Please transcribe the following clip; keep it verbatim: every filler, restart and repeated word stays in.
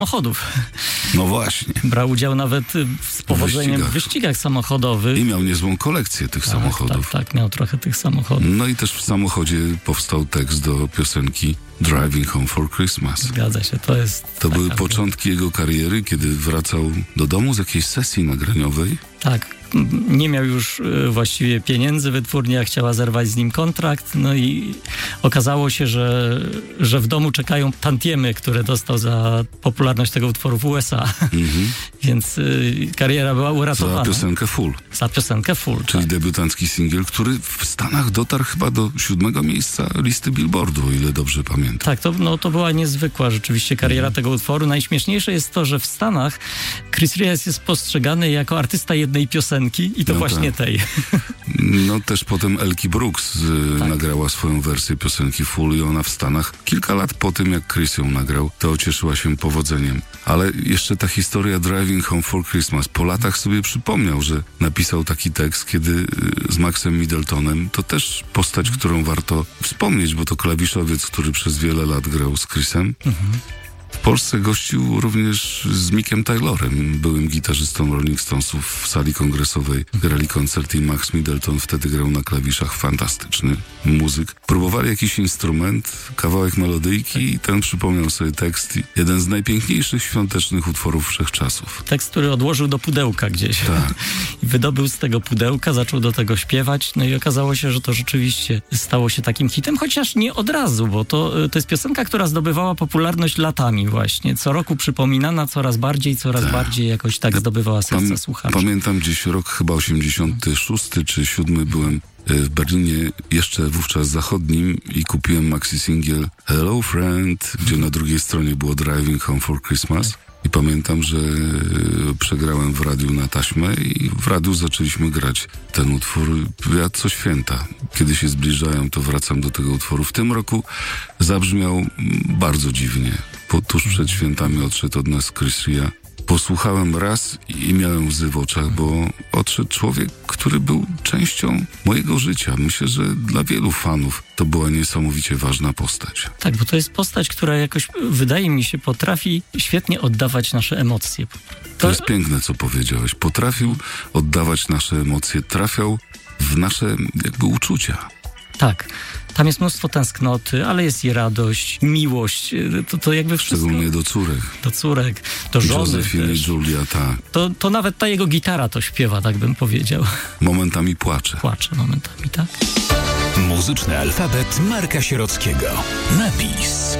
samochodów. No właśnie. Brał udział nawet z powodzeniem w wyścigach, wyścigach samochodowych. I miał niezłą kolekcję tych tak, samochodów. Tak, tak, miał trochę tych samochodów. No i też w samochodzie powstał tekst do piosenki Driving Home for Christmas. Zgadza się, to jest... To taka... były początki jego kariery, kiedy wracał do domu z jakiejś sesji nagraniowej. Tak. Nie miał już y, właściwie pieniędzy, wytwórnia chciała zerwać z nim kontrakt, no i okazało się, że, że w domu czekają tantiemy, które dostał za popularność tego utworu w U S A. Mm-hmm. Więc y, kariera była uratowana. Za piosenkę Full. Za piosenkę Full, Czyli tak. debiutancki singiel, który w Stanach dotarł chyba do siódmego miejsca listy Billboardu, o ile dobrze pamiętam. Tak, to, no, to była niezwykła rzeczywiście kariera mm. tego utworu. Najśmieszniejsze jest to, że w Stanach Chris Rea jest postrzegany jako artysta jednej piosenki i to no właśnie tak. tej. No też potem Elkie Brooks y, tak. nagrała swoją wersję piosenki Full i ona w Stanach kilka lat po tym, jak Chris ją nagrał, to cieszyła się powodzeniem. Ale jeszcze ta historia Driving Home for Christmas. Po latach sobie przypomniał, że napisał taki tekst, kiedy y, z Maxem Middletonem, to też postać, którą warto wspomnieć, bo to klawiszowiec, który przez wiele lat grał z Chrisem. Mhm. W Polsce gościł również z Mickiem Taylorem, byłym gitarzystą Rolling Stonesów w sali kongresowej. Grali koncert i Max Middleton wtedy grał na klawiszach. Fantastyczny muzyk. Próbowali jakiś instrument, kawałek melodyjki i ten przypomniał sobie tekst. Jeden z najpiękniejszych świątecznych utworów wszechczasów. Tekst, który odłożył do pudełka gdzieś. Tak. I wydobył z tego pudełka, zaczął do tego śpiewać, no i okazało się, że to rzeczywiście stało się takim hitem, chociaż nie od razu, bo to, to jest piosenka, która zdobywała popularność latami właśnie. Co roku przypominana coraz bardziej, coraz tak. bardziej jakoś tak zdobywała serca Pam- słuchaczy. Pamiętam gdzieś rok chyba osiemdziesiąty szósty czy siódmy byłem w Berlinie, jeszcze wówczas zachodnim i kupiłem maxi singiel Hello Friend, gdzie na drugiej stronie było Driving Home for Christmas. I pamiętam, że przegrałem w radiu na taśmę i w radiu zaczęliśmy grać ten utwór. Ja co święta, kiedy się zbliżają, to wracam do tego utworu. W tym roku zabrzmiał bardzo dziwnie. Po, tuż przed świętami odszedł od nas Chris Rea. Posłuchałem raz i miałem łzy w oczach, bo odszedł człowiek, który był częścią mojego życia. Myślę, że dla wielu fanów to była niesamowicie ważna postać. Tak, bo to jest postać, która jakoś, wydaje mi się, potrafi świetnie oddawać nasze emocje. To, to jest piękne, co powiedziałeś. Potrafił oddawać nasze emocje, trafiał w nasze jakby uczucia. Tak. Tam jest mnóstwo tęsknoty, ale jest i radość, miłość. To, to jakby wszystko... Szczególnie do córek. Do córek, do żony Josephine i Julia, tak. To, to nawet ta jego gitara to śpiewa, tak bym powiedział. Momentami płacze. Płacze momentami, tak. Muzyczny alfabet Marka Sierockiego. Napis.